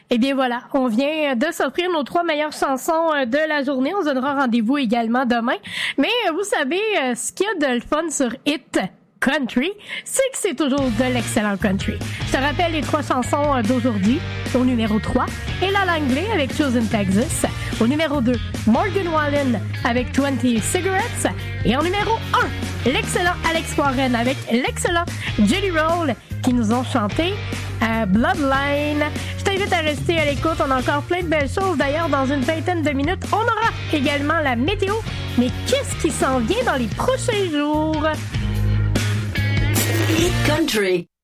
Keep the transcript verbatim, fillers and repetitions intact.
Eh bien voilà, on vient de s'offrir nos trois meilleures chansons de la journée. On se donnera rendez-vous également demain. Mais vous savez, ce qu'il y a de le fun sur Hit Country, c'est que c'est toujours de l'excellent country. Je te rappelle les trois chansons d'aujourd'hui. Au numéro trois, Ella Langley avec Chosen Texas. Au numéro deux, Morgan Wallen avec vingt Cigarettes. Et en numéro un, l'excellent Alex Warren avec l'excellent Jelly Roll qui nous ont chanté euh, Bloodline. Je t'invite à rester à l'écoute. On a encore plein de belles choses. D'ailleurs, dans une vingtaine de minutes, on aura également la météo. Mais qu'est-ce qui s'en vient dans les prochains jours? Hit Country.